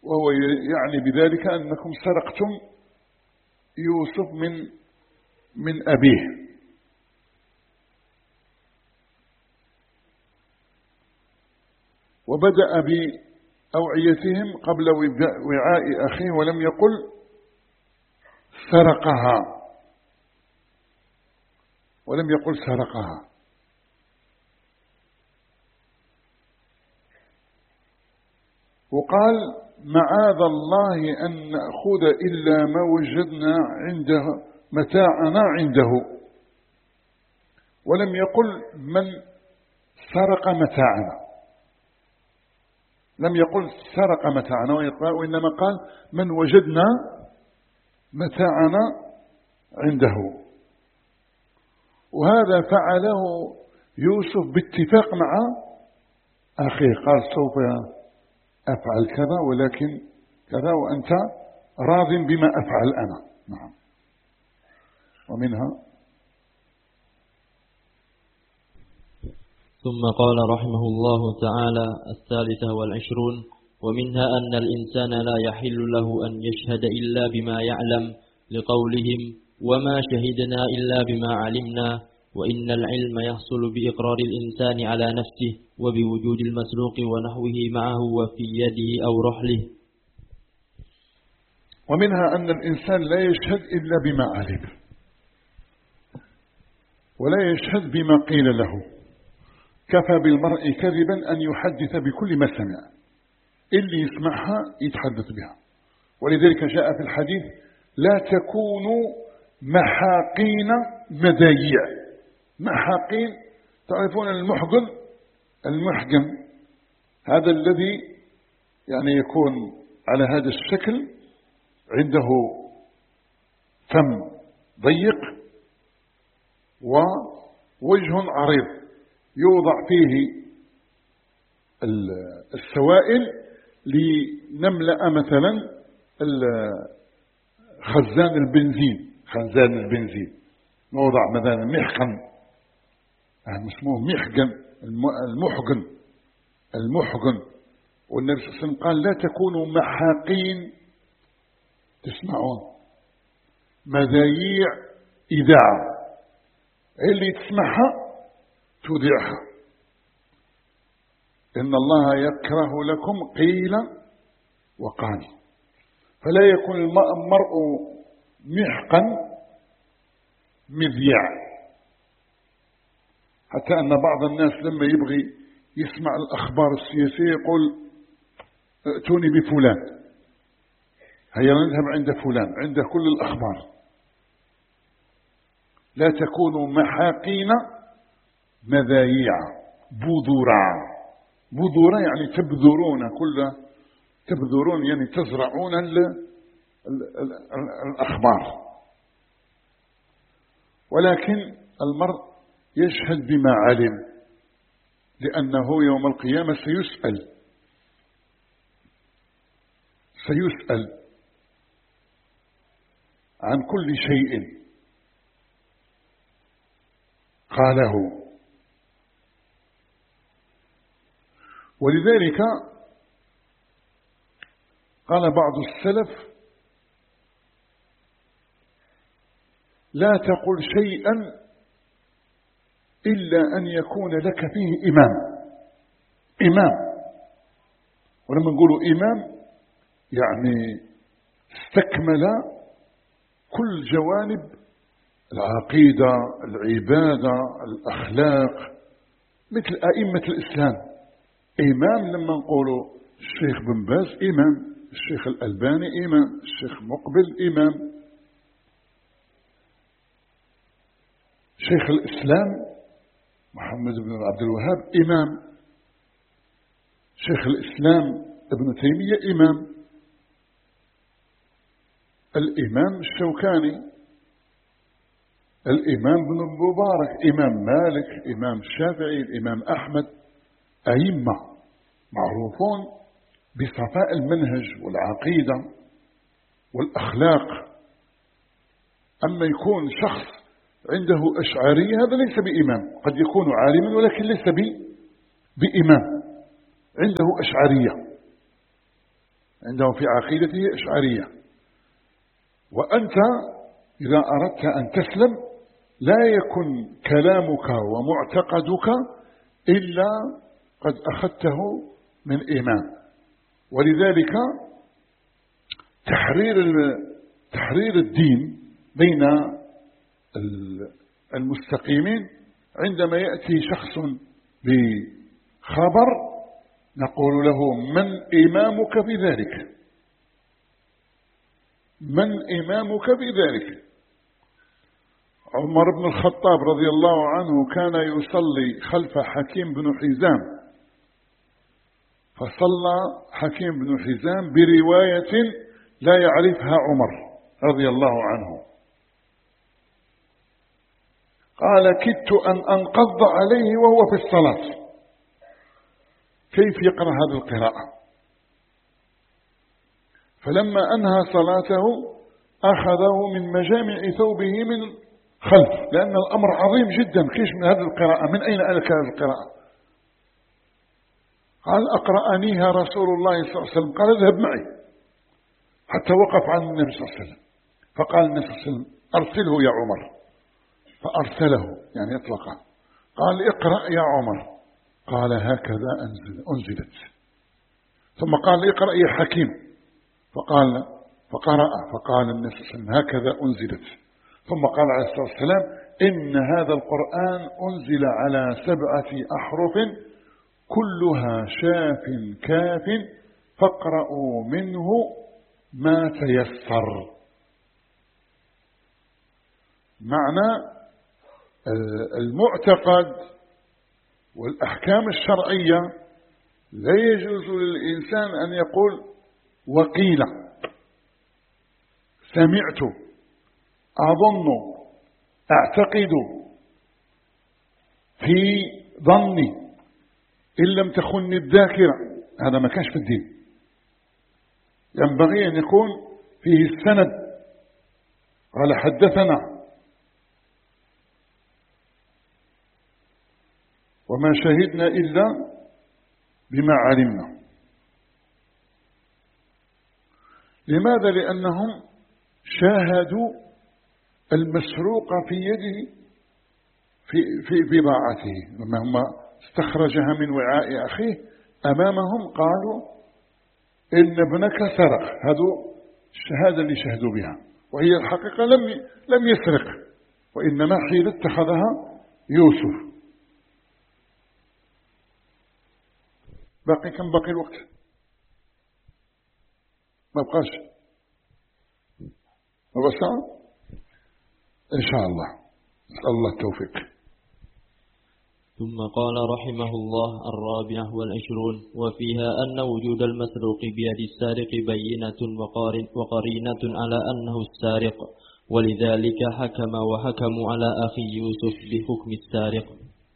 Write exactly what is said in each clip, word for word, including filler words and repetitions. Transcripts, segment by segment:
وهو يعني بذلك أنكم سرقتم يوسف من من أبيه. وبدأ بأوعيتهم قبل وعاء أخيه ولم يقل سرقها، ولم يقل سرقها. وقال معاذ الله أن نأخذ إلا ما وجدنا عنده متاعنا عنده، ولم يقل من سرق متاعنا، لم يقل سرق متاعنا، وإنما قال من وجدنا متاعنا عنده. وهذا فعله يوسف باتفاق مع أخيه، قال سوف أفعل كذا ولكن كذا وأنت راض بما أفعل أنا. نعم. ومنها ثم قال رحمه الله تعالى الثالثة والعشرون: ومنها أن الإنسان لا يحل له أن يشهد إلا بما يعلم، لقولهم وما شهدنا إلا بما علمنا، وإن العلم يحصل بإقرار الإنسان على نفسه وبوجود المسروق ونحوه معه وفي يده أو رحله. ومنها أن الإنسان لا يشهد إلا بما علم، ولا يشهد بما قيل له. كفى بالمرء كذبا أن يحدث بكل ما سمع، اللي يسمعها يتحدث بها. ولذلك جاء في الحديث لا تكونوا محاقين مذايع. محاقين تعرفون المحقن، المحقن هذا الذي يعني يكون على هذا الشكل، عنده فم ضيق ووجه عريض يوضع فيه السوائل لنملأ مثلا خزان البنزين، خزان البنزين نوضع مثلا محقن، اسمه محقن، المحقن المحقن. والنبي صلى الله عليه وسلم قال لا تكونوا محاقين، تسمعون مذايع إذاعة، اللي تسمعها تذيعها. إن الله يكره لكم قيل وقال. فلا يكون المرء محقا مذيع، حتى أن بعض الناس لما يبغي يسمع الأخبار السياسية يقول ائتوني بفلان، هيا نذهب عند فلان عنده كل الأخبار. لا تكونوا محاقين مذايع بذورا. بذورا يعني تبذرون، كل تبذرون يعني تزرعون ال ال ال الأخبار. ولكن المرء يشهد بما علم، لأنه يوم القيامة سيسأل سيسأل عن كل شيء قاله. ولذلك قال بعض السلف لا تقل شيئا إلا أن يكون لك فيه إمام. إمام، ولما نقولوا إمام يعني استكمل كل جوانب العقيدة، العبادة، الأخلاق، مثل أئمة الإسلام. إمام لما نقولوا الشيخ بن باز إمام، الشيخ الألباني إمام، الشيخ مقبل إمام، شيخ الإسلام محمد بن عبد الوهاب إمام، شيخ الإسلام ابن تيمية إمام، الإمام الشوكاني، الإمام بن المبارك، إمام مالك، إمام الشافعي، الإمام أحمد، أئمة معروفون بصفاء المنهج والعقيدة والأخلاق. أما يكون شخص عنده أشعارية هذا ليس بإمام، قد يكون عالما ولكن ليس بإمام، عنده أشعارية، عندهم في عقيدته أشعرية. وأنت إذا أردت أن تسلم لا يكن كلامك ومعتقدك إلا قد أخذته من إيمان. ولذلك تحرير تحرير الدين بين المستقيمين، عندما يأتي شخص بخبر نقول له: من إمامك بذلك؟ من إمامك بذلك؟ عمر بن الخطاب رضي الله عنه كان يصلي خلف حكيم بن حزام، فصلى حكيم بن حزام برواية لا يعرفها عمر رضي الله عنه، قال: كدت أن أنقض عليه وهو في الصلاة. كيف يقرأ هذه القراءة؟ فلما أنهى صلاته أخذه من مجامع ثوبه من خلف، لأن الأمر عظيم جدا. كيش من هذه القراءة؟ من أين ألك هذه القراءة؟ قال: أقرأنيها رسول الله صلى الله عليه وسلم. قال: اذهب معي. حتى وقف عن النبي صلى الله عليه وسلم، فقال النبي صلى الله عليه وسلم: أرسله يا عمر. فأرسله يعني اطلقه. قال: اقرأ يا عمر. قال: هكذا أنزل أنزلت. ثم قال: اقرأ يا حكيم. فقال فقرأ فقال النبي صلى الله عليه وسلم: هكذا أنزلت. ثم قال عليه الصلاة والسلام: إن هذا القرآن أنزل على سبعة أحرف كلها شاف كاف فاقرأوا منه ما تيسر. معنى المعتقد والأحكام الشرعية لا يجوز للإنسان أن يقول: وقيل، سمعت، أظن، أعتقد، في ظني، إن لم تخن الذاكرة. هذا ما كانش في الدين. ينبغي أن يكون فيه السند. قال: حدثنا، وما شهدنا إلا بما علمنا. لماذا؟ لأنهم شاهدوا المسروق في يده في في بضاعته، لما هم استخرجها من وعاء أخيه أمامهم قالوا: إن ابنك سرق. هذا الشهادة اللي شهدوا بها، وهي الحقيقة لم لم يسرق، وإنما حين اتخذها يوسف. باقي كم باقي الوقت؟ ما بقاش؟ ما بقى ساعة؟ إن شاء الله، نسأل الله التوفيق. ثم قال رحمه الله: الرابعة والعشرون، وفيها أن وجود المسروق بيد السارق بينة وقرينة على أنه السارق، ولذلك حكم وحكموا على أخي يوسف بحكم السارق.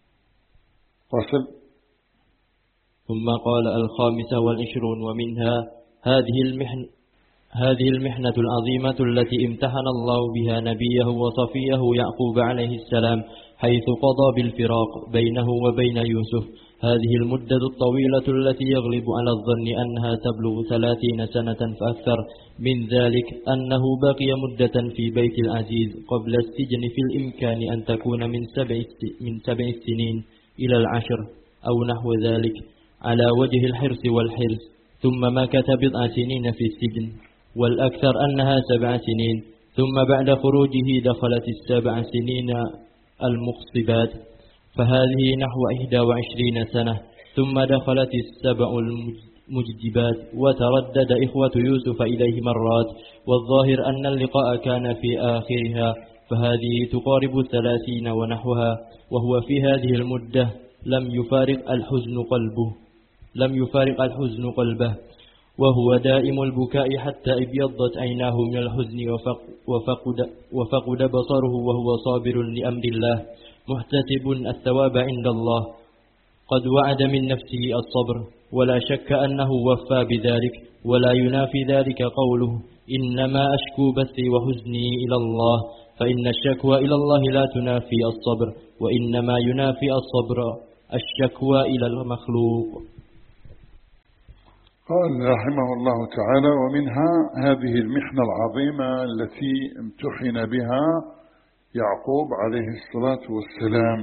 فصل. ثم قال: الخامسة والعشرون، ومنها هذه المحن هذه المحنة العظيمة التي امتحن الله بها نبيه وصفيه يعقوب عليه السلام، حيث قضى بالفراق بينه وبين يوسف. هذه المدة الطويلة التي يغلب على الظن أنها تبلغ ثلاثين سنة فأكثر من ذلك، أنه بقي مدة في بيت العزيز قبل السجن في الإمكان أن تكون من سبع من سبع سنين إلى العشر أو نحو ذلك، على وجه الحرص والحرص. ثم مكث بضع سنين في السجن، والأكثر أنها سبع سنين. ثم بعد خروجه دخلت السبع سنين المقصبات، فهذه نحو إحدى وعشرين سنة. ثم دخلت السبع المجدبات، وتردد إخوة يوسف إليه مرات، والظاهر أن اللقاء كان في آخرها، فهذه تقارب الثلاثين ونحوها. وهو في هذه المدة لم يفارق الحزن قلبه لم يفارق الحزن قلبه وهو دائم البكاء حتى ابيضت عيناه من الحزن وفقد, وفقد بصره، وهو صابر لأمر الله محتسب الثواب عند الله، قد وعد من نفسه الصبر، ولا شك أنه وفى بذلك. ولا ينافي ذلك قوله: إنما أشكو بثي وحزني إلى الله، فإن الشكوى إلى الله لا تنافي الصبر، وإنما ينافي الصبر الشكوى إلى المخلوق. قال رحمه الله تعالى: ومنها هذه المحنة العظيمة التي امتحن بها يعقوب عليه الصلاة والسلام،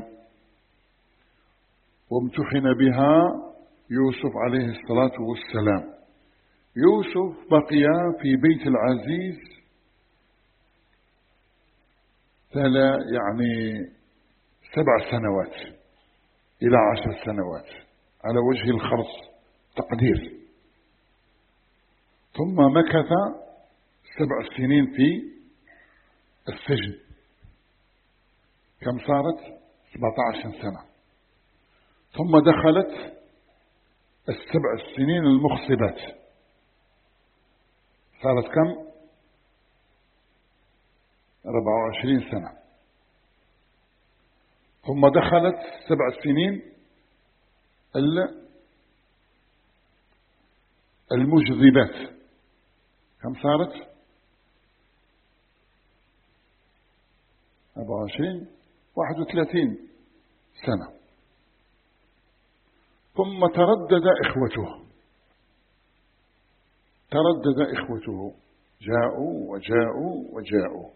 وامتحن بها يوسف عليه الصلاة والسلام. يوسف بقي في بيت العزيز ثلا يعني سبع سنوات إلى عشر سنوات على وجه الخرص تقدير، ثم مكث سبع سنين في السجن. كم صارت؟ سبعة عشر سنة. ثم دخلت السبع السنين المخصبات، صارت كم؟ أربعة وعشرين سنة. ثم دخلت سبع سنين المجذبات، كم صارت؟ أربعة وعشرين واحد وثلاثين سنة. ثم تردد إخوته تردد إخوته جاءوا وجاءوا وجاءوا،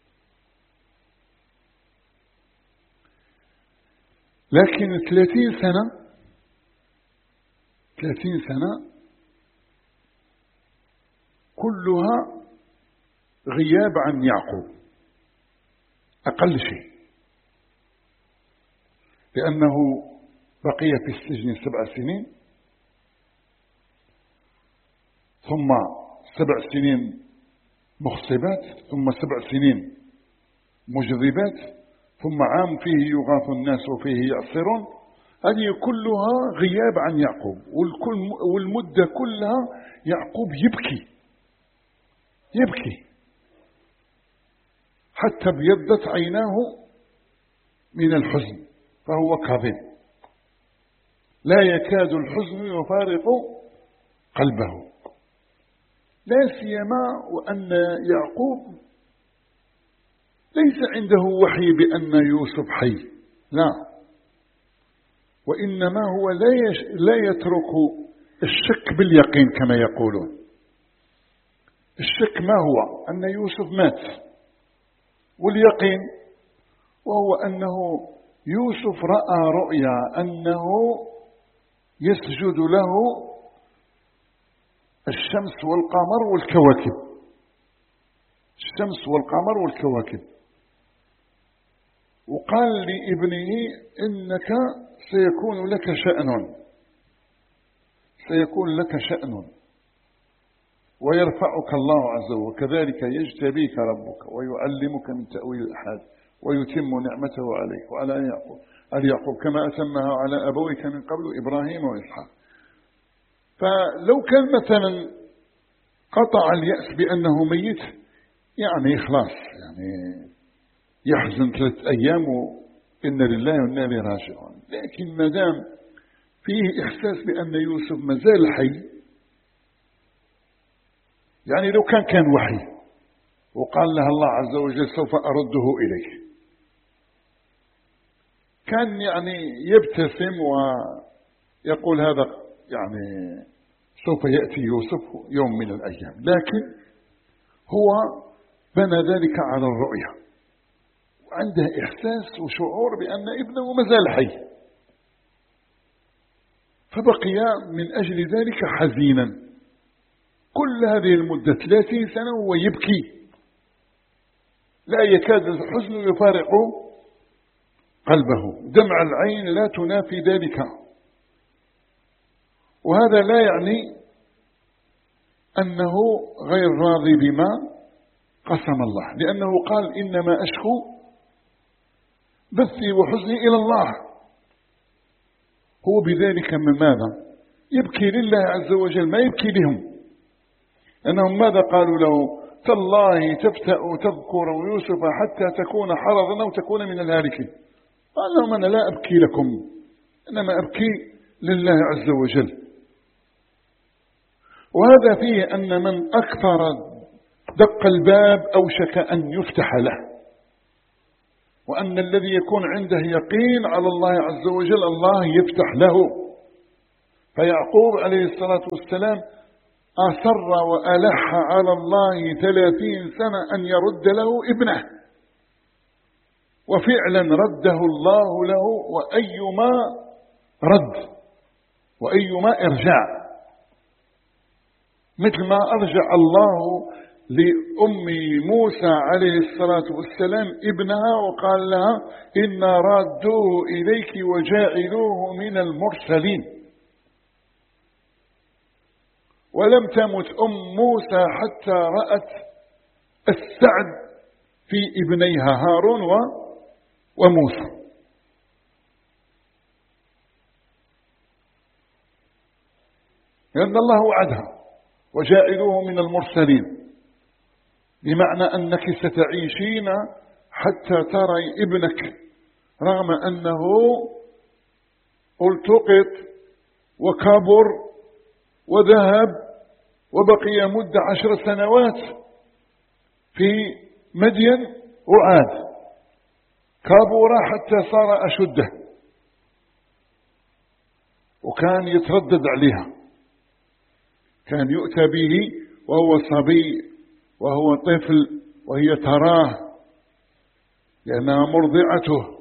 لكن ثلاثين سنة ثلاثين سنة كلها غياب عن يعقوب، أقل شيء، لأنه بقي في السجن سبع سنين، ثم سبع سنين مخصبات، ثم سبع سنين مجذبات، ثم عام فيه يغاث الناس وفيه يعصرون. هذه كلها غياب عن يعقوب، والمدة كلها يعقوب يبكي يبكي حتى ابيضت عيناه من الحزن، فهو كاظم، لا يكاد الحزن يفارق قلبه، لا سيما وأن يعقوب ليس عنده وحي بأن يوسف حي، لا، وإنما هو لا يترك الشك باليقين كما يقولون. الشك ما هو؟ أن يوسف مات، واليقين وهو أنه يوسف رأى رؤيا أنه يسجد له الشمس والقمر والكواكب، الشمس والقمر والكواكب، وقال لابنه: إنك سيكون لك شأن سيكون لك شأن ويرفعك الله عز وجل، وكذلك يجتبيك ربك ويعلمك من تأويل الأحاديث ويتم نعمته عليك وعلى يعقوب اليعقوب كما أتمها على أبويك من قبل إبراهيم وإسحاق. فلو كان مثلا قطع اليأس بأنه ميت، يعني خلاص، يعني يحزن ثلاث أيام وإن لله وإنا إليه راجعون، لكن ما دام فيه إحساس بأن يوسف مازال حي، يعني لو كان كان وحي وقال له الله عز وجل: سوف أرده إليك، كان يعني يبتسم ويقول هذا يعني سوف يأتي يوسف يوم من الأيام، لكن هو بنى ذلك على الرؤية، وعنده إحساس وشعور بأن ابنه مازال حي، فبقي من أجل ذلك حزينا كل هذه المدة ثلاثين سنة وهو يبكي، لا يكاد الحزن يفارق قلبه، دمع العين لا تنافي ذلك. وهذا لا يعني أنه غير راضي بما قسم الله، لأنه قال: إنما أشكو بثي وحزني إلى الله. هو بذلك من ماذا؟ يبكي لله عز وجل، ما يبكي لهم، أنهم ماذا قالوا له؟ تالله تفتأ تذكر يوسف حتى تكون حرضا أو تكون من الهالكين. قال لهم: أنا لا أبكي لكم، إنما أبكي لله عز وجل. وهذا فيه أن من أكثر دق الباب أوشك أن يفتح له، وأن الذي يكون عنده يقين على الله عز وجل الله يفتح له. فيعقوب عليه الصلاة والسلام أصر وألح على الله ثلاثين سنة أن يرد له ابنه، وفعلا رده الله له، وأيما رد وأيما إرجاع، مثل ما أرجع الله لأم موسى عليه الصلاة والسلام ابنها وقال لها إنا رادوه إليك وجاعلوه من المرسلين. ولم تمت أم موسى حتى رأت السعد في ابنيها هارون وموسى. لأن الله وعدها وجاعلوه من المرسلين، بمعنى أنك ستعيشين حتى ترى ابنك رغم أنه التقط وكبر وذهب وبقي مدة عشر سنوات في مدين وعاد، كبر حتى صار أشده، وكان يتردد عليها، كان يؤتى به وهو صبي وهو طفل وهي تراه لأنها مرضعته.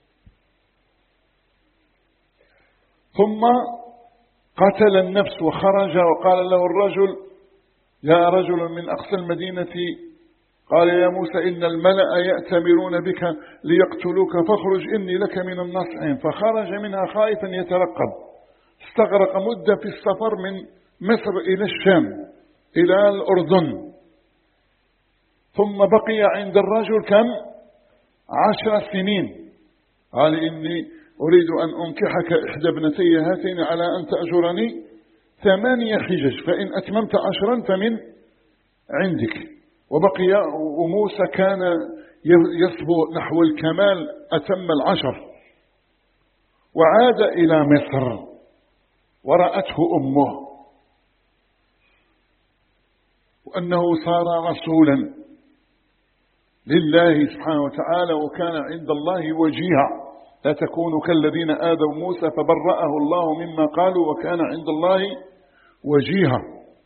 ثم قتل النفس وخرج، وقال له الرجل يا رجل من أقصى المدينة، قال يا موسى إن الملأ يأتمرون بك ليقتلوك فاخرج إني لك من الناصحين. فخرج منها خائفا يترقب، استغرق مدة في السفر من مصر إلى الشام إلى الأردن، ثم بقي عند الرجل كم؟ عشر سنين. قال إني أريد أن أنكحك إحدى ابنتي هاتين على أن تأجرني ثمانية حجج، فإن أتممت عشرا فمن عندك. وبقي وموسى كان يصبو نحو الكمال، أتم العشر، وعاد إلى مصر ورأته أمه وأنه صار رسولا لله سبحانه وتعالى، وكان عند الله وجيها. لا تكونوا كالذين آذوا موسى فبرأه الله مما قالوا وكان عند الله وجيها.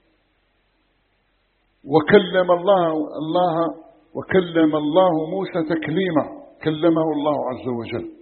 وكلم الله الله وكلم الله موسى تكليما، كلمه الله عز وجل.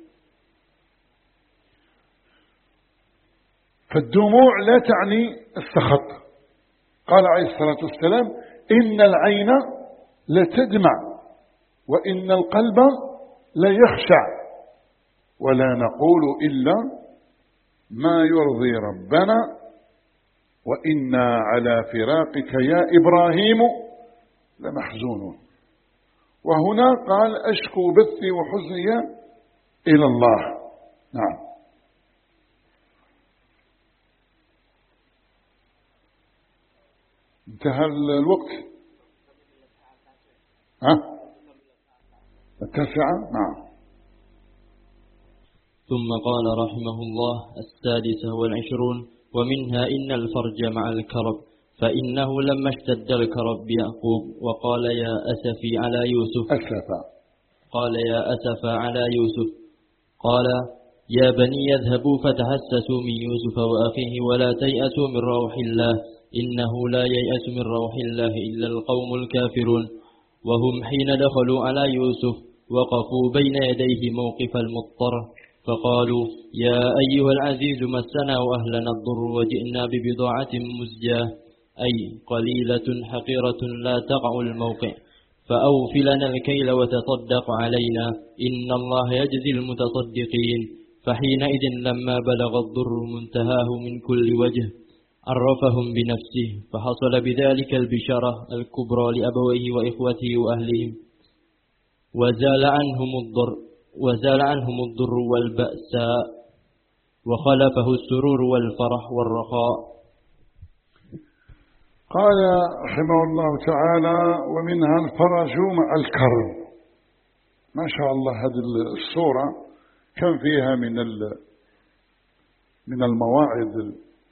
فالدموع لا تعني السخط. قال عليه الصلاة والسلام إن العين لتدمع وإن القلب ليخشع، ولا نقول إلا ما يرضي ربنا وإنا على فراقك يا إبراهيم لمحزونون. وهنا قال أشكو بثي وحزني إلى الله. نعم. انتهى الوقت. ها التاسعة. نعم. ثم قال رحمه الله السادسة والعشرون ومنها إن الفرج مع الكرب، فإنه لما اشتد الكرب بيعقوب وقال يا أسفي على يوسف أسفا قال يا أسفا على يوسف قال يا بني يذهبوا فتحسسوا من يوسف وأخيه ولا تيأسوا من روح الله إنه لا ييأس من روح الله إلا القوم الكافرون. وهم حين دخلوا على يوسف وقفوا بين يديه موقف المضطر فقالوا يا أيها العزيز مسنا وأهلنا الضر وجئنا ببضاعة مزجاة أي قليلة حقيرة لا تقع الموقع، فأوف لنا الكيل وتصدق علينا إن الله يجزي المتصدقين. فحينئذ لما بلغ الضر منتهاه من كل وجه عرفهم بنفسه، فحصل بذلك البشارة الكبرى لأبويه وإخوته وأهلهم، وزال عنهم الضر وزال عنهم الضر والبأساء وخلفه السرور والفرح والرخاء. قال رحمه الله تعالى ومنها الفرج مع الكرب. ما شاء الله هذه الصورة كم فيها من من المواعظ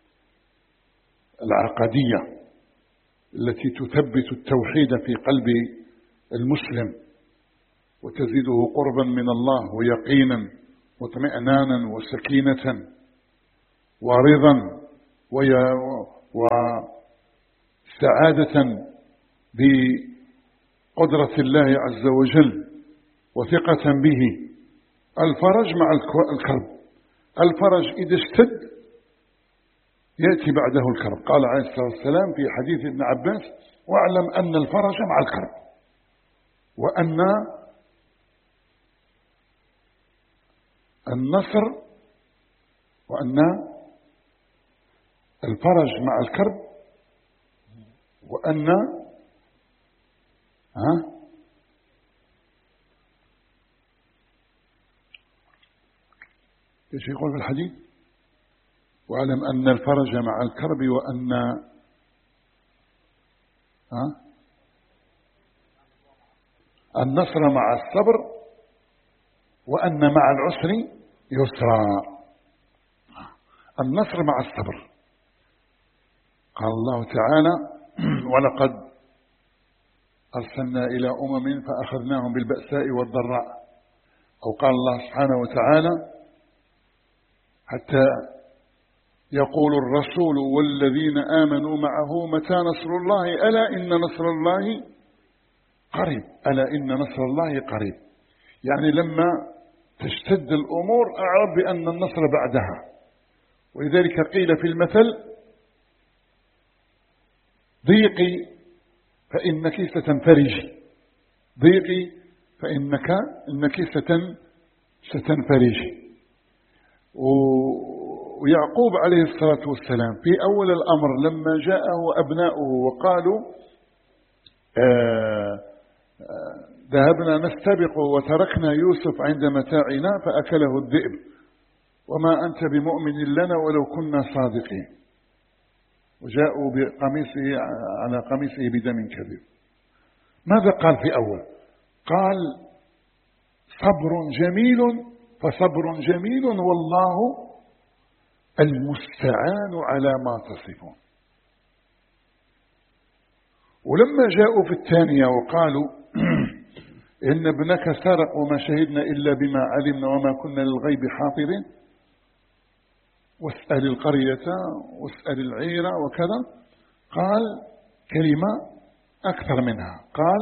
العقدية التي تثبت التوحيد في قلب المسلم وتزيده قربا من الله ويقينا واطمئنانا وسكينة ورضا استعادة بقدرة الله عز وجل وثقة به. الفرج مع الكرب، الفرج إذا اشتد يأتي بعده الكرب. قال عليه الصلاة والسلام في حديث ابن عباس: واعلم أن الفرج مع الكرب، وأن النصر وأن الفرج مع الكرب وأن ها ايش يقول في الحديث؟ واعلم أن الفرج مع الكرب وأن ها النصر مع الصبر وأن مع العسر يسرا. النصر مع الصبر. قال الله تعالى: ولقد أرسلنا إلى أمم فأخذناهم بالبأساء والضراء. أو قال الله سبحانه وتعالى: حتى يقول الرسول والذين آمنوا معه متى نصر الله ألا إن نصر الله قريب. ألا إن نصر الله قريب، يعني لما تشتد الأمور أعرف بأن النصر بعدها. ولذلك قيل في المثل: ضيقي فإنك ستنفرجي، ضيقي فإنك إنك ستن ستنفرجي. ويعقوب عليه الصلاة والسلام في أول الأمر لما جاءه أبناؤه وقالوا آه آه ذهبنا نستبق وتركنا يوسف عند متاعنا فأكله الذئب وما أنت بمؤمن لنا ولو كنا صادقين، وجاءوا بقميصه على قميصه بدم كذب. ماذا قال في أول؟ قال: صبر جميل فصبر جميل والله المستعان على ما تصفون. ولما جاءوا في الثانية وقالوا إن ابنك سرق وما شهدنا إلا بما علمنا وما كنا للغيب حافظين واسأل القرية واسأل العيرة وكذا، قال كلمة أكثر منها، قال: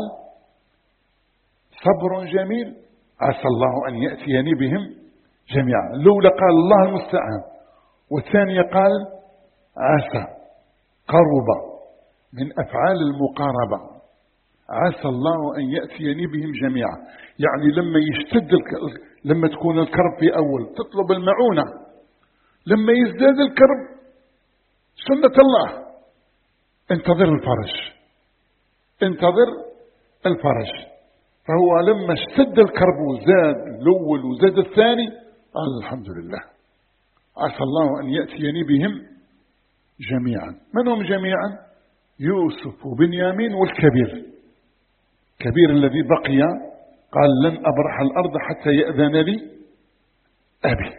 صبر جميل عسى الله أن يأتيني بهم جميعا. لولا قال الله المستعان، والثانية قال عسى، قرب من أفعال المقاربة، عسى الله أن يأتيني بهم جميعا. يعني لما يشتد الك... لما تكون الكرب في أول تطلب المعونة، لما يزداد الكرب سنة الله انتظر الفرج، انتظر الفرج. فهو لما اشتد الكرب وزاد الأول وزاد الثاني قال الحمد لله عسى الله أن يأتيني بهم جميعا. من هم جميعا؟ يوسف وبنيامين والكبير، كبير الذي بقي قال: لن أبرح الأرض حتى يأذن لي أبي.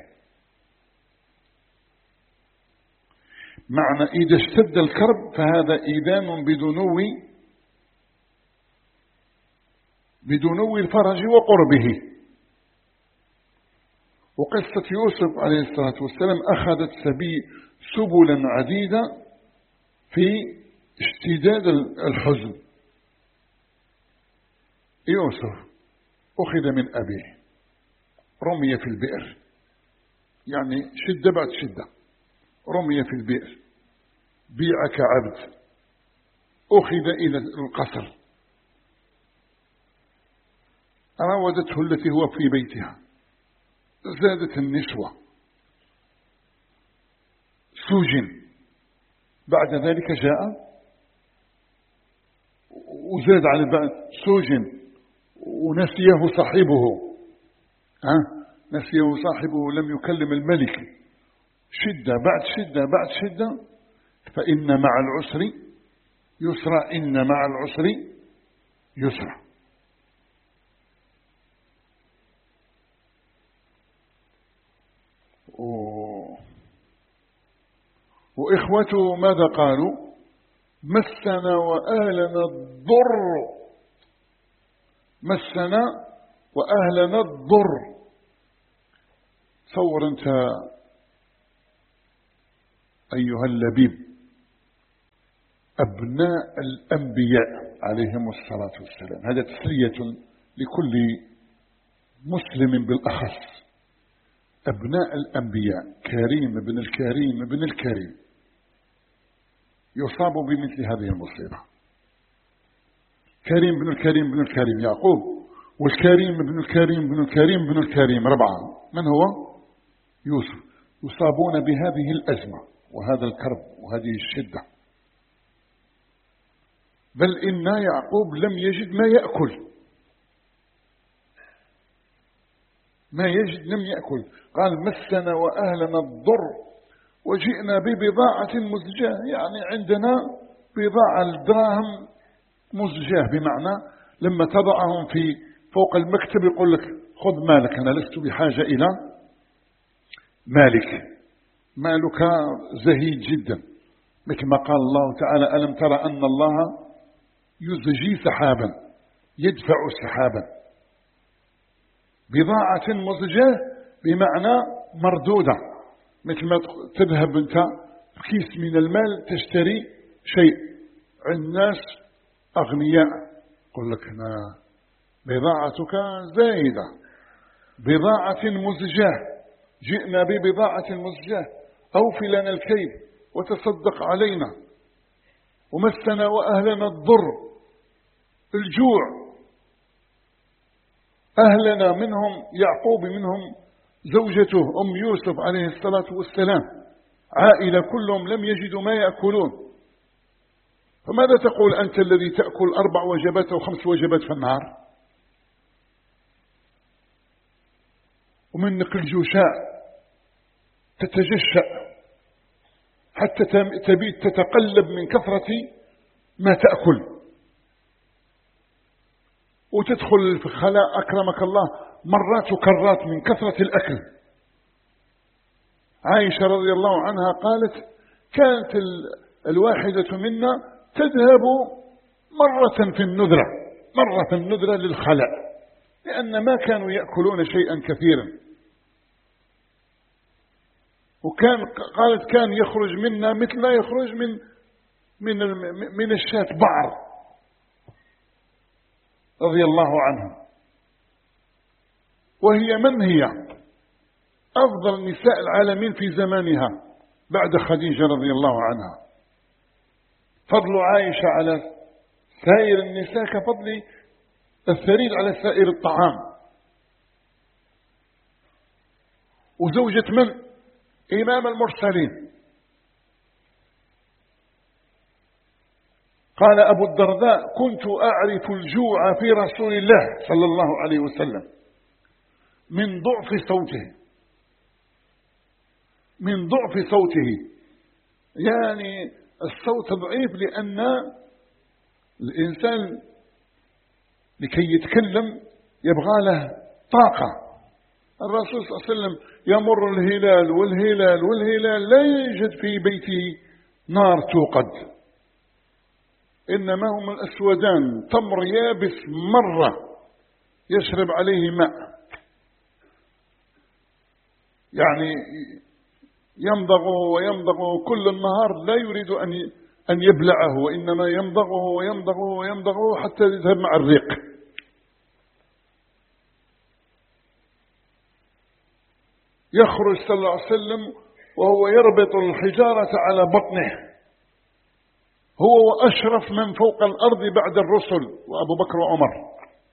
معنى إذا اشتد الكرب فهذا إيذان بدنو بدنو الفرج وقربه. وقصة يوسف عليه الصلاة والسلام أخذت سبي سبلا عديدة في اشتداد الحزن. يوسف أخذ من أبيه، رمي في البئر، يعني شدة بعد شدة، رمي في البئر، بيع كعبد، أخذ إلى القصر، راودته التي هو في بيتها، زادت النسوة، سجن. بعد ذلك جاء وزاد على البعض سجن ونسيه صاحبه، ها نسيه صاحبه، لم يكلم الملك. شدة بعد شدة بعد شدة. فإن مع العسر يسرا، إن مع العسر يسرا. وإخوته ماذا قالوا؟ مسنا وأهلنا الضر، مسنا وأهلنا الضر. تصور أنت أيها اللبيب أبناء الأنبياء عليهم الصلاة والسلام. هذا تسلية لكل مسلم بالأخص. أبناء الأنبياء كريم بن الكريم بن الكريم يصاب بمثل هذه المصيبة. كريم بن الكريم بن الكريم يعقوب، والكريم بن الكريم بن الكريم بن الكريم ربعة، من هو؟ يوسف. يصابون بهذه الأزمة وهذا الكرب وهذه الشدة، بل إن يعقوب لم يجد ما يأكل، ما يجد لم يأكل. قال مسنا وأهلنا الضر وجئنا ببضاعة مزجاة، يعني عندنا بضاعة الدراهم مزجاة، بمعنى لما تضعهم في فوق المكتب يقول لك خذ مالك، أنا لست بحاجة إلى مالك، مالك زهيد جدا، مثل ما قال الله تعالى ألم ترى أن الله يزجي سحابا يدفع سحابا. بضاعة مزجاة بمعنى مردودة، مثل ما تذهب أنت كيس من المال تشتري شيء عند ناس أغنياء، يقول لك أنا بضاعتك زايدة، بضاعة مزجاة، جئنا ببضاعة مزجاة، أوفي لنا الكيل وتصدق علينا. ومسنا وأهلنا الضر، الجوع، أهلنا منهم يعقوب، منهم زوجته أم يوسف عليه الصلاة والسلام، عائلة كلهم لم يجدوا ما يأكلون. فماذا تقول أنت الذي تأكل أربع وجبات أو خمس وجبات في النهار، ومنك الجوشاء تتجشأ حتى تبيت تتقلب من كثرة ما تأكل، وتدخل في الخلاء أكرمك الله مرات وكرات من كثرة الأكل. عائشة رضي الله عنها قالت كانت الواحدة منا تذهب مرة في النذرة، مرة في النذرة للخلاء، لأن ما كانوا يأكلون شيئا كثيرا. وكان قالت كان يخرج منا مثل ما يخرج من من من الشاة بعر رضي الله عنها. وهي من هي؟ أفضل نساء العالمين في زمانها بعد خديجة رضي الله عنها. فضل عائشة على سائر النساء كفضل الثريد على سائر الطعام. وزوجة من؟ إمام المرسلين. قال أبو الدرداء كنت أعرف الجوع في رسول الله صلى الله عليه وسلم من ضعف صوته، من ضعف صوته، يعني الصوت ضعيف، لأن الإنسان لكي يتكلم يبغى له طاقة. الرسول صلى الله عليه وسلم يمر الهلال والهلال والهلال لا يوجد في بيته نار توقد، إنما هم الأسودان، تمر يابس مرة يشرب عليه ماء، يعني يمضغه ويمضغه كل النهار، لا يريد أن أن يبلعه، وإنما يمضغه ويمضغه ويمضغه حتى يذهب مع الريق. يخرج صلى الله عليه وسلم وهو يربط الحجارة على بطنه، هو وأشرف من فوق الأرض بعد الرسل وأبو بكر وعمر.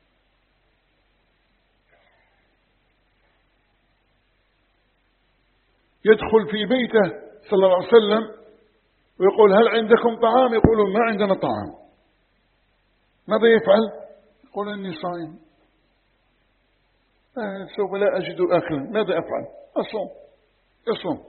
يدخل في بيته صلى الله عليه وسلم ويقول هل عندكم طعام؟ يقولون ما عندنا طعام. ماذا يفعل؟ يقول إني صائم، آه سوف لا أجد أكلا، ماذا أفعل؟ أصوم. يصوم.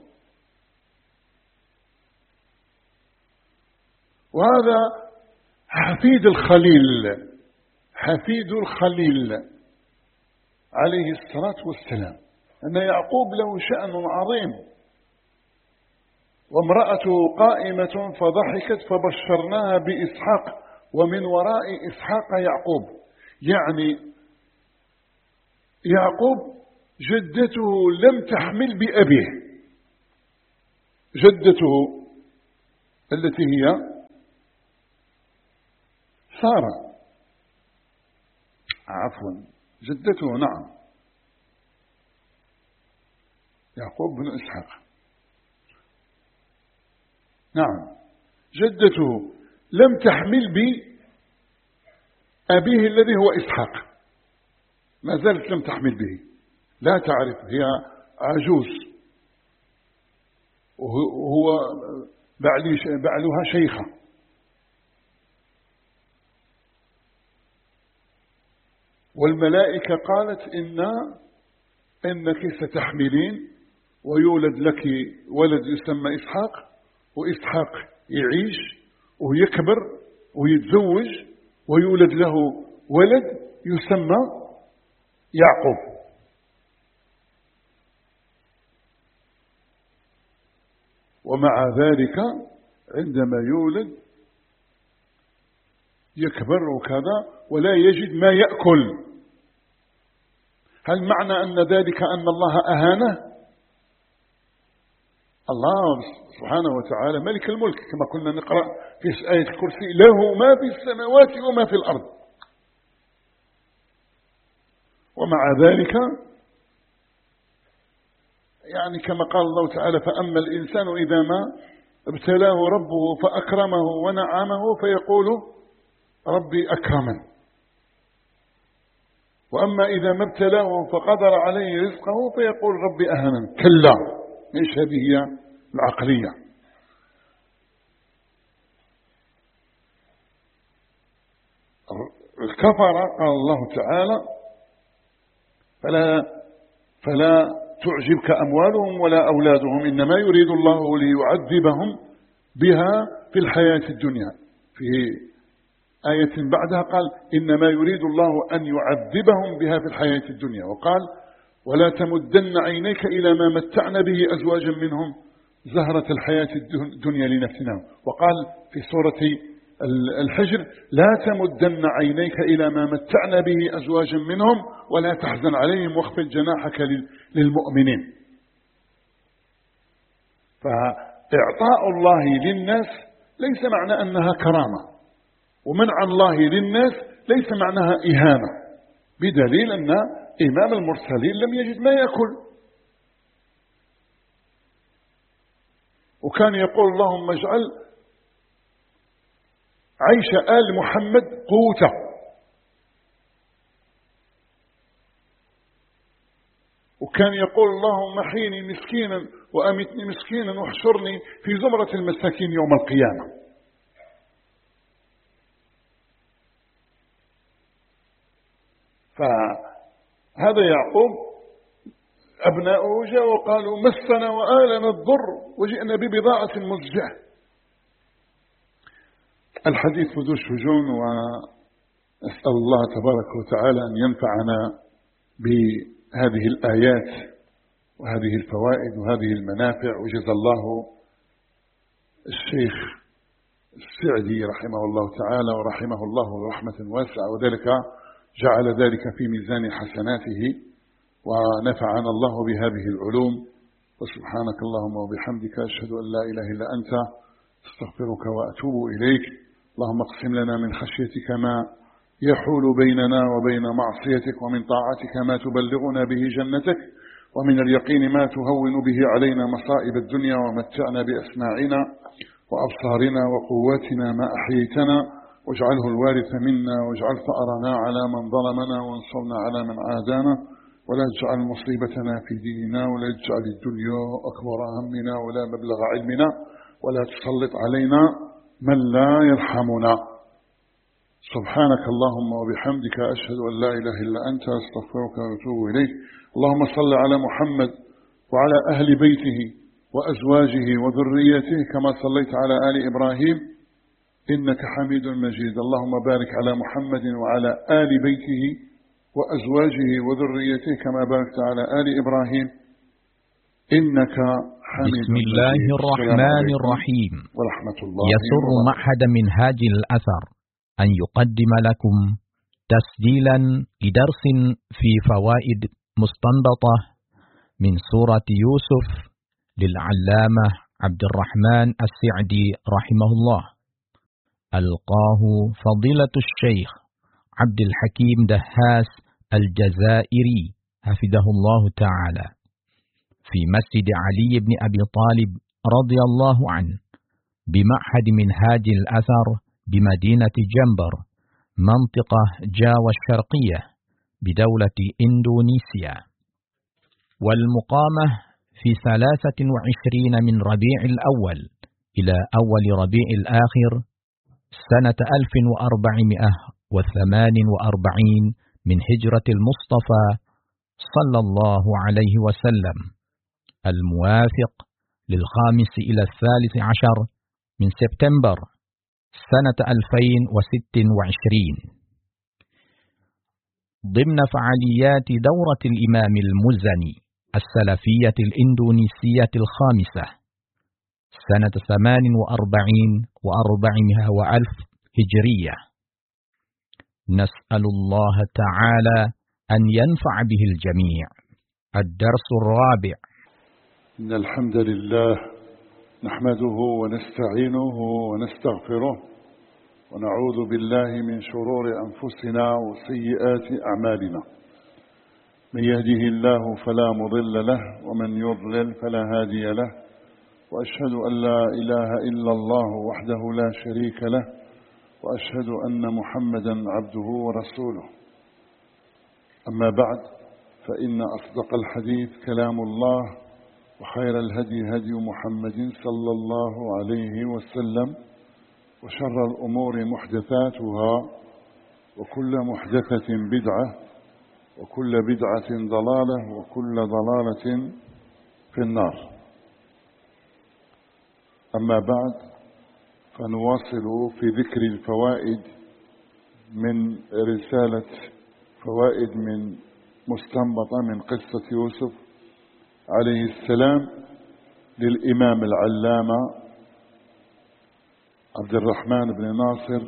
وهذا حفيد الخليل، حفيد الخليل عليه الصلاة والسلام، أن يعقوب له شأن عظيم. وامرأته قائمة فضحكت فبشرناها بإسحاق ومن وراء إسحاق يعقوب، يعني يعقوب جدته لم تحمل بأبيه، جدته التي هي سارة، عفوا جدته، نعم، يعقوب بن إسحاق، نعم، جدته لم تحمل بأبيه الذي هو إسحاق، ما زالت لم تحمل به، لا تعرف، هي عجوز وهو بعلها شيخة. والملائكة قالت إن إنك ستحملين ويولد لك ولد يسمى إسحاق، وإسحاق يعيش ويكبر ويتزوج ويولد له ولد يسمى يعقوب. ومع ذلك عندما يولد يكبر وكذا ولا يجد ما يأكل. هل معنى أن ذلك أن الله أهانه؟ الله سبحانه وتعالى ملك الملك كما كنا نقرأ في آية الكرسي، له ما في السماوات وما في الأرض. ومع ذلك يعني كما قال الله تعالى: فأما الإنسان إذا ما ابتلاه ربه فأكرمه ونعمه فيقول ربي أكرمن، وأما إذا ما ابتلاه فقدر عليه رزقه فيقول ربي أهنن. كلا، إيش هذه هي العقلية؟ الكفر قال الله تعالى: فلا فلا تعجبك أموالهم ولا أولادهم إنما يريد الله ليعذبهم بها في الحياة الدنيا. في آية بعدها قال: إنما يريد الله أن يعذبهم بها في الحياة الدنيا. وقال: ولا تمدن عينيك إلى ما متعنا به أزواجا منهم زهرة الحياة الدنيا لنفتنهم. وقال في سورة الحجر: لا تمدن عينيك إلى ما متعنا به أزواجا منهم ولا تحزن عليهم واخفض جناحك للمؤمنين. فإعطاء الله للناس ليس معنى أنها كرامة، ومنع الله للناس ليس معناها إهانة، بدليل أن إمام المرسلين لم يجد ما يأكل، وكان يقول: اللهم اجعل عيش آل محمد قوته. وكان يقول: اللهم احيني مسكينا وأمتني مسكينا واحشرني في زمرة المساكين يوم القيامة. فهذا يعقوب أبناؤه جاءوا وقالوا: مسنا وآلنا الضر وجئنا ببضاعة مزجاة. الحديث ذو شجون، وأسأل الله تبارك وتعالى أن ينفعنا بهذه الآيات وهذه الفوائد وهذه المنافع. وجزا الله الشيخ السعدي رحمه الله تعالى ورحمه الله رحمة واسعة، وذلك جعل ذلك في ميزان حسناته، ونفعنا الله بهذه العلوم. وسبحانك اللهم وبحمدك أشهد أن لا إله إلا أنت استغفرك وأتوب إليك. اللهم اقسم لنا من خشيتك ما يحول بيننا وبين معصيتك، ومن طاعتك ما تبلغنا به جنتك، ومن اليقين ما تهون به علينا مصائب الدنيا، ومتعنا بأسماعنا وأبصارنا وقواتنا ما أحييتنا، واجعله الوارث منا، واجعل ثأرنا على من ظلمنا، وانصرنا على من عادانا، ولا تجعل مصيبتنا في ديننا، ولا تجعل الدنيا أكبر همنا ولا مبلغ علمنا، ولا تسلط علينا من لا يرحمنا. سبحانك اللهم وبحمدك أشهد أن لا إله إلا أنت أستغفرك وأتوب إليك. اللهم صل على محمد وعلى أهل بيته وأزواجه وذريته كما صليت على آل إبراهيم إنك حميد مجيد. اللهم بارك على محمد وعلى آل بيته وأزواجه وذريته كما باركت على آل إبراهيم إنك حميد مجيد. بسم الله الرحمن الرحيم. ورحمة الله. يسر معهد منهاج الأثر أن يقدم لكم تسجيلا لدرس في فوائد مستنبطة من سورة يوسف للعلامة عبد الرحمن السعدي رحمه الله. ألقاه فضيلة الشيخ عبد الحكيم دهاس الجزائري حفظه الله تعالى في مسجد علي بن أبي طالب رضي الله عنه بمعهد منهاج الأثر بمدينة جنبر منطقة جاوة الشرقية بدولة إندونيسيا، والمقامة في ثلاثة وعشرين من ربيع الأول إلى أول ربيع الآخر سنة ألف وأربعمائة وثمان وأربعين من هجرة المصطفى صلى الله عليه وسلم، الموافق للخامس إلى الثالث عشر من سبتمبر سنة ألفين وست وعشرين، ضمن فعاليات دورة الإمام المزني السلفية الإندونيسية الخامسة سنة ثمان وأربعين وأربعمائة وألف هجرية. نسأل الله تعالى أن ينفع به الجميع. الدرس الرابع. إن الحمد لله نحمده ونستعينه ونستغفره ونعوذ بالله من شرور أنفسنا وسيئات أعمالنا، من يهده الله فلا مضل له ومن يضلل فلا هادي له، وأشهد أن لا إله إلا الله وحده لا شريك له، وأشهد أن محمدا عبده ورسوله. أما بعد، فإن أصدق الحديث كلام الله، وخير الهدي هدي محمد صلى الله عليه وسلم، وشر الأمور محدثاتها، وكل محدثة بدعة، وكل بدعة ضلالة، وكل ضلالة في النار. أما بعد، فنواصل في ذكر الفوائد من رسالة فوائد من مستنبطة من قصة يوسف عليه السلام للإمام العلامة عبد الرحمن بن ناصر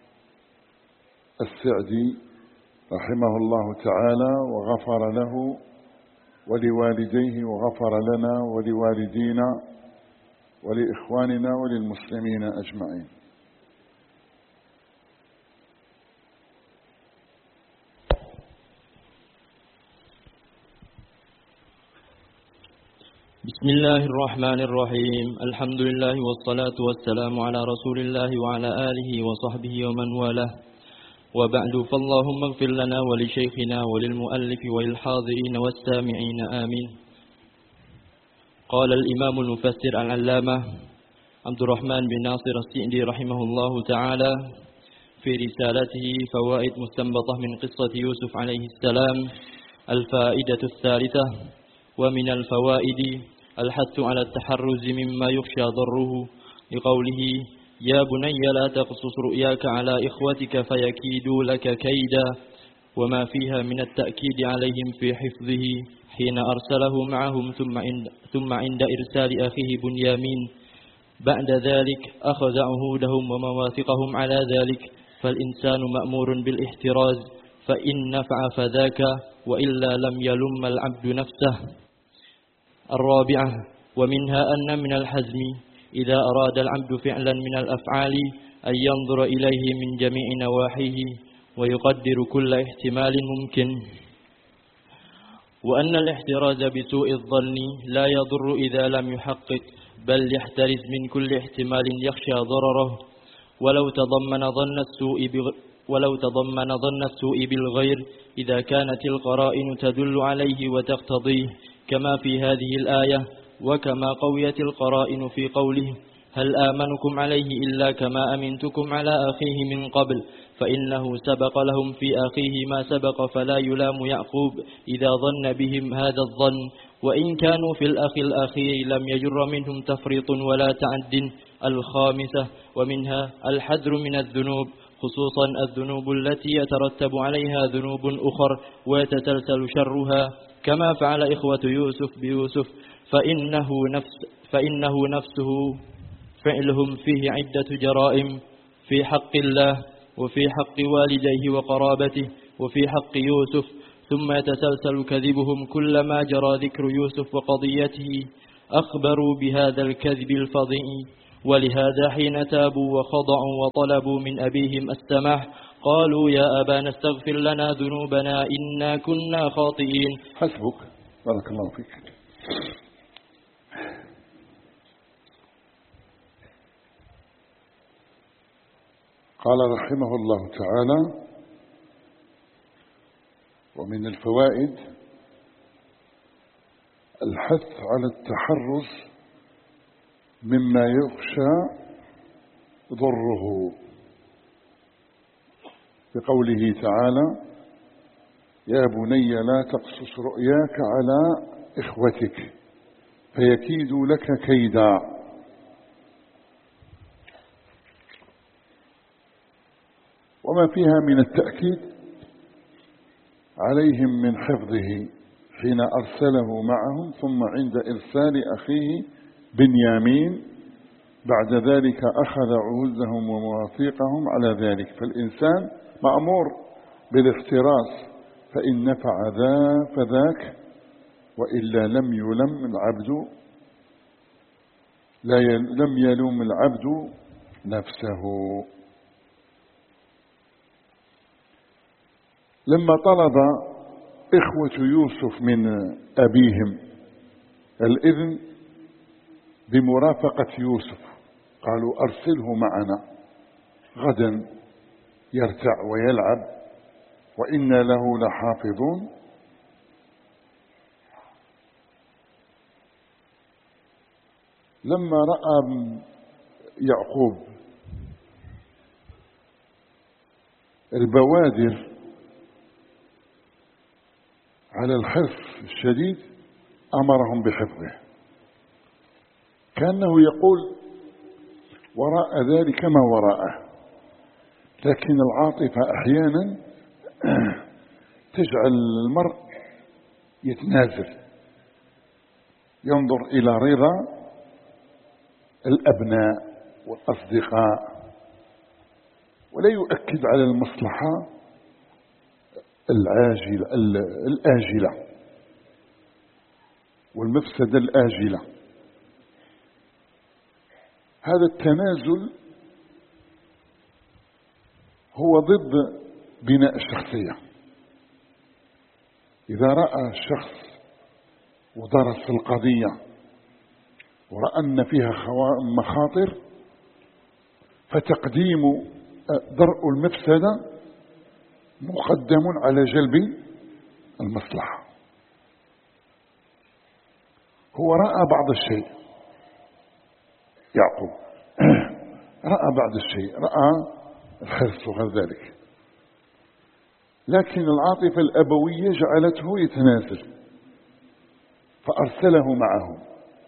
السعدي رحمه الله تعالى، وغفر له ولوالديه، وغفر لنا ولوالدينا ولإخواننا وللمسلمين أجمعين. بسم الله الرحمن الرحيم. الحمد لله والصلاة والسلام على رسول الله وعلى آله وصحبه ومن والاه، وبعد، فاللهم اغفر لنا ولشيخنا وللمؤلف وللحاضرين والسامعين آمين. قال الإمام المفسر العلامة عبد الرحمن بن ناصر السعدي رحمه الله تعالى في رسالته فوائد مستنبطة من قصة يوسف عليه السلام: الفائدة الثالثة: ومن الفوائد الحث على التحرز مما يخشى ضره، لقوله: يا بني لا تقصص رؤياك على إخوتك فيكيدوا لك كيدا، وما فيها من التأكيد عليهم في حفظه حين أرسله معهم ثم عند, ثم عند إرسال أخيه بنيامين. بعد ذلك أخذ عهودهم ومواثقهم على ذلك، فالإنسان مأمور بالاحتراز، فإن نفع فذاك، وإلا لم يلم العبد نفسه. الرابعة: ومنها أن من الحزم إذا أراد العبد فعلا من الأفعال أن ينظر إليه من جميع نواحيه ويقدر كل احتمال ممكن، وأن الاحتراز بسوء الظن لا يضر إذا لم يحقق، بل يحترز من كل احتمال يخشى ضرره، ولو تضمن ظن السوء ولو تضمن ظن السوء بالغير إذا كانت القرائن تدل عليه وتقتضيه، كما في هذه الآية، وكما قويت القرائن في قوله: هل آمنكم عليه إلا كما أمنتكم على أخيه من قبل، فإنه سبق لهم في أخيه ما سبق، فلا يلام يعقوب إذا ظن بهم هذا الظن، وإن كانوا في الأخ الأخير لم يجر منهم تفريط ولا تعد. الخامسة: ومنها الحذر من الذنوب، خصوصا الذنوب التي يترتب عليها ذنوب أخر ويتسلسل شرها، كما فعل إخوة يوسف بيوسف، فإنه, نفس فإنه نفسه فعلهم فيه عدة جرائم في حق الله، وفي حق والديه وقرابته، وفي حق يوسف، ثم يتسلسل كذبهم كلما جرى ذكر يوسف وقضيته أخبروا بهذا الكذب الفظيع، ولهذا حين تابوا وخضعوا وطلبوا من أبيهم السماح قالوا يا أبانا استغفر لنا ذنوبنا إنا كنا خاطئين. حسبك، بارك الله فيك. قال رحمه الله تعالى: ومن الفوائد الحث على التحرز مما يخشى ضره، بقوله تعالى: يا بني لا تقصص رؤياك على إخوتك فيكيدوا لك كيدا. وما فيها من التأكيد عليهم من حفظه حين أرسله معهم، ثم عند إرسال أخيه بنيامين بعد ذلك أخذ عهودهم ومواثيقهم على ذلك. فالإنسان مأمور بالاحتراس، فإن نفع ذا فذاك، وإلا لم يلم العبد لا يل لم يلوم العبد نفسه. لما طلب إخوة يوسف من أبيهم الإذن بمرافقة يوسف قالوا: أرسله معنا غدا يرتع ويلعب وإنا له لحافظون. لما رأى يعقوب البوادر على الحرص الشديد أمرهم بحفظه، كأنه يقول وراء ذلك ما وراءه. لكن العاطفة أحيانا تجعل المرء يتنازل، ينظر إلى رضا الأبناء والأصدقاء ولا يؤكد على المصلحة العاجلة الآجلة والمفسدة الآجلة. هذا التنازل هو ضد بناء الشخصية. إذا رأى الشخص ودرس القضية ورأى أن فيها مخاطر، فتقديم درء المفسدة مقدم على جلب المصلحة. هو رأى بعض الشيء، يعقوب رأى بعض الشيء، رأى الحرص وغير ذلك، لكن العاطفة الأبوية جعلته يتنازل فأرسله معهم.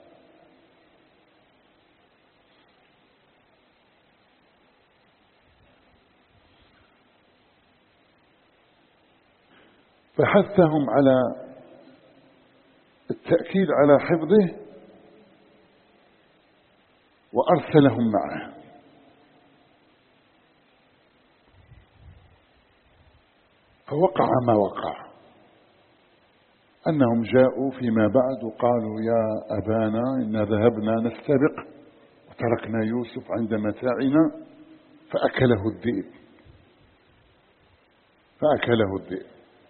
فحثهم على التأكيد على حفظه وأرسلهم معه. فوقع ما وقع، أنهم جاءوا فيما بعد وقالوا: يا أبانا إنا ذهبنا نستبق وتركنا يوسف عند متاعنا فأكله الذئب فأكله الذئب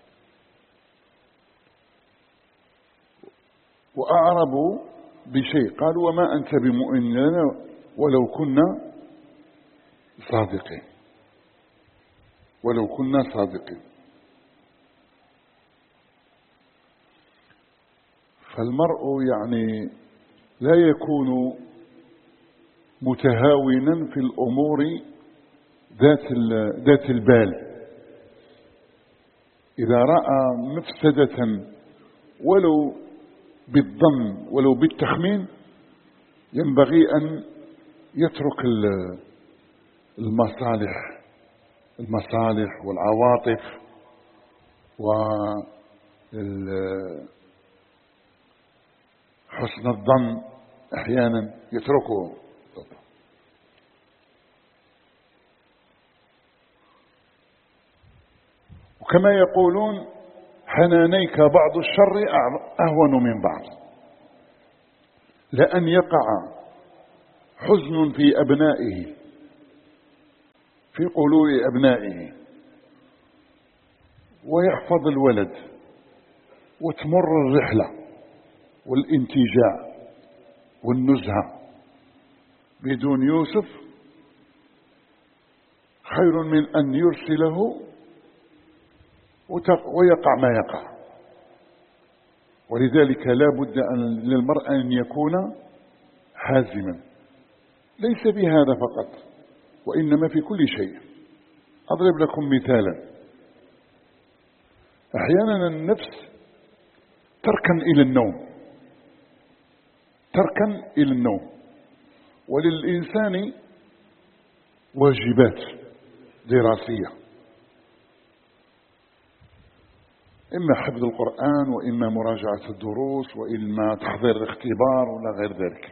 وأعربوا بشيء، قالوا: وما أنت بمؤمن لنا ولو كنا صادقين ولو كنا صادقين. فالمرء يعني لا يكون متهاونا في الأمور ذات ذات البال. إذا رأى مفسدة ولو بالظن ولو بالتخمين ينبغي أن يترك المصالح المصالح والعواطف وحسن الظن، أحيانا يتركه. وكما يقولون: حنانيك بعض الشر أهون من بعض. لأن يقع حزن في أبنائه، في قلوب أبنائه، ويحفظ الولد وتمر الرحلة والانتجاع والنزهة بدون يوسف خير من أن يرسله ويقع ما يقع. ولذلك لا بد للمرء أن يكون حازما، ليس بهذا فقط وإنما في كل شيء. أضرب لكم مثالا. أحيانا النفس تركن إلى النوم، تركن إلى النوم، وللإنسان واجبات دراسية، إما حفظ القرآن وإما مراجعة الدروس وإما تحضير الاختبار ولا غير ذلك.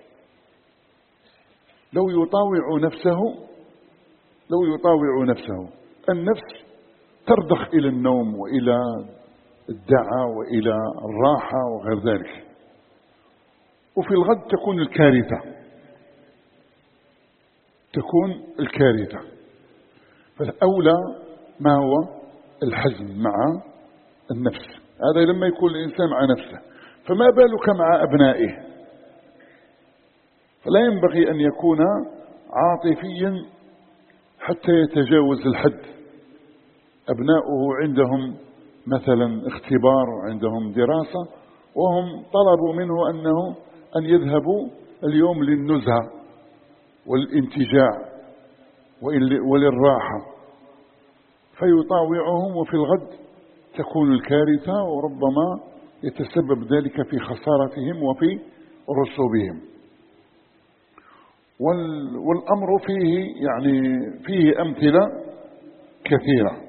لو يطاوع نفسه لو يطاوع نفسه النفس ترضخ إلى النوم وإلى الدعة وإلى الراحة وغير ذلك، وفي الغد تكون الكارثة تكون الكارثة فالأولى ما هو الحزم مع النفس. هذا لما يكون الإنسان مع نفسه، فما بالك مع أبنائه. فلا ينبغي أن يكون عاطفيا حتى يتجاوز الحد. أبناؤه عندهم مثلا اختبار وعندهم دراسة، وهم طلبوا منه أنه أن يذهبوا اليوم للنزهة والانتجاع وللراحة، فيطاوعهم وفي الغد تكون الكارثة، وربما يتسبب ذلك في خسارتهم وفي رسوبهم. والأمر فيه يعني فيه أمثلة كثيرة.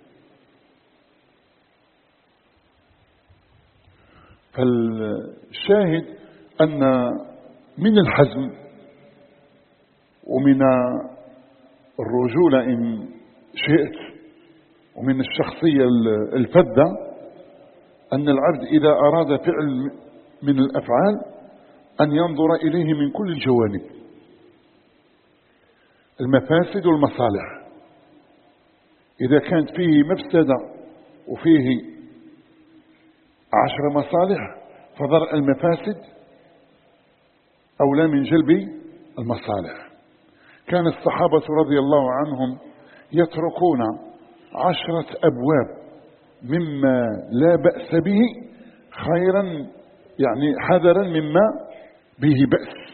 فالشاهد أن من الحزم ومن الرجولة إن شئت ومن الشخصية الفذة أن العبد إذا أراد فعل من الأفعال أن ينظر إليه من كل الجوانب، المفاسد والمصالح. إذا كانت فيه مفسدة وفيه عشر مصالح فضرء المفاسد أولى من جلب المصالح. كان الصحابة رضي الله عنهم يتركون عشرة أبواب مما لا بأس به خيرا، يعني حذرا مما به بأس.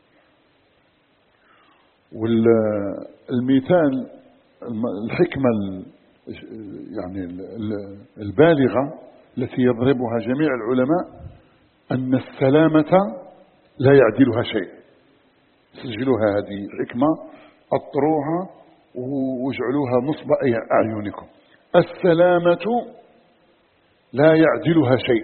والمثال الحكمة يعني البالغة التي يضربها جميع العلماء أن السلامة لا يعدلها شيء. سجلوها هذه حكمة، أطروها واجعلوها نصب أعينكم. السلامة لا يعدلها شيء.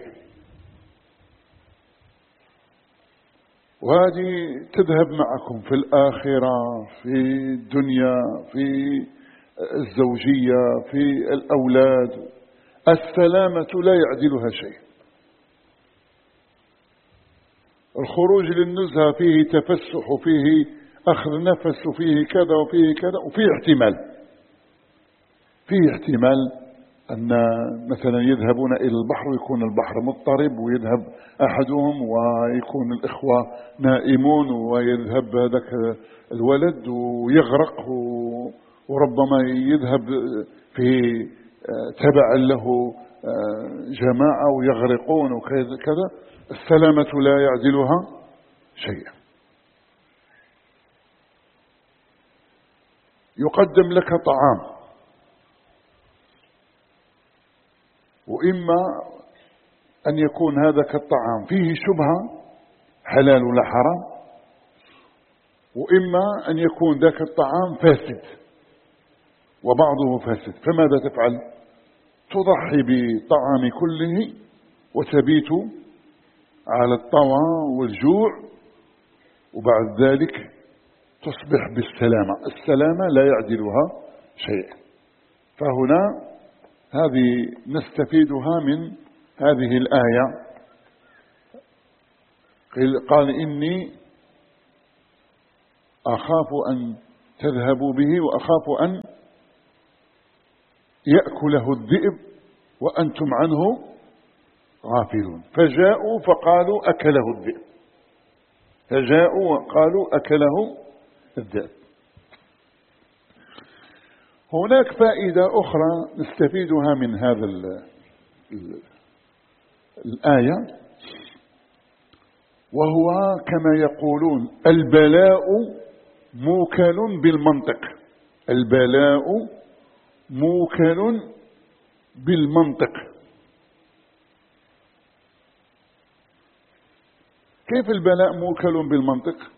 وهذه تذهب معكم في الآخرة، في الدنيا، في الزوجية، في الأولاد. السلامة لا يعدلها شيء. الخروج للنزهة فيه تفسح وفيه أخذ نفس وفيه كذا وفيه كذا وفيه احتمال فيه احتمال أن مثلا يذهبون إلى البحر ويكون البحر مضطرب ويذهب أحدهم ويكون الإخوة نائمون ويذهب هذاك الولد ويغرق، وربما يذهب في تبع له جماعة ويغرقون وكذا كذا. السلامة لا يعدلها شيئا. يقدم لك طعام، وإما أن يكون هذاك الطعام فيه شبهة حلال ولا حرام، وإما أن يكون ذاك الطعام فاسد وبعضه فاسد. فماذا تفعل؟ تضحي بالطعام كله وتبيت على الطوى والجوع، وبعد ذلك تصبح بالسلامة. السلامة لا يعدلها شيء. فهنا هذه نستفيدها من هذه الآية. قال إني أخاف أن تذهبوا به وأخاف أن يأكله الذئب وأنتم عنه غافلون. فجاءوا فقالوا أكله الذئب، فجاءوا وقالوا أكله الذئب. هناك فائدة أخرى نستفيدها من هذا ال ال الآية، وهو كما يقولون البلاء موكل بالمنطق. البلاء موكل بالمنطق. كيف البلاء موكل بالمنطق؟